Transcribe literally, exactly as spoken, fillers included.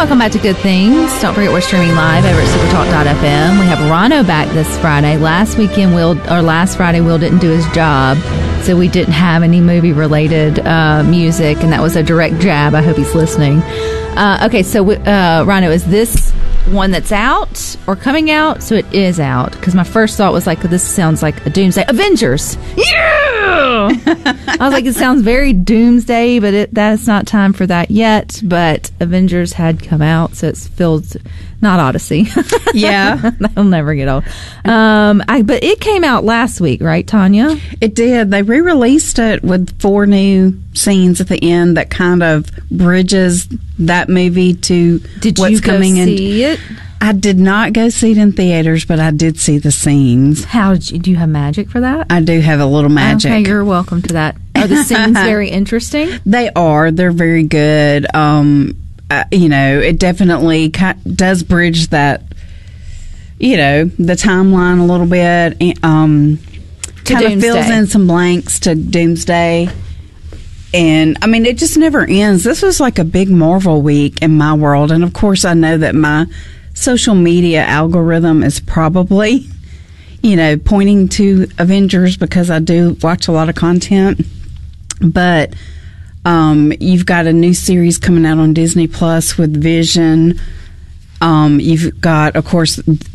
welcome back to Good Things. Don't forget we're streaming live over at supertalk dot f m. We have Rano back this Friday. Last weekend, Will, or last Friday, Will didn't do his job, so we didn't have any movie-related uh, music, and that was a direct jab. I hope he's listening. Uh, okay, so uh, Rano, is this one that's out or coming out? So it is out, because my first thought was like, this sounds like a Doomsday. Avengers! Yeah! I was like, it sounds very Doomsday, but it, that's not time for that yet. But Avengers had come out, so it's filled, not Odyssey. Yeah. That'll never get old. Um, I, but it came out last week, right, Tanya? It did. They re-released it with four new scenes at the end that kind of bridges that movie to did what's you go coming in. see it? I did not go see it in theaters, but I did see the scenes. How did you, do you have magic for that? I do have a little magic. Okay, you're welcome to that. Are the scenes very interesting? They are. They're very good. Um, uh, you know, it definitely ca- does bridge that, you know, the timeline a little bit. And, um, kind of fills in some blanks to Doomsday. And, I mean, it just never ends. This was like a big Marvel week in my world. And, of course, I know that my social media algorithm is probably, you know, pointing to Avengers because I do watch a lot of content. But um, you've got a new series coming out on Disney Plus with Vision. Um, you've got, of course,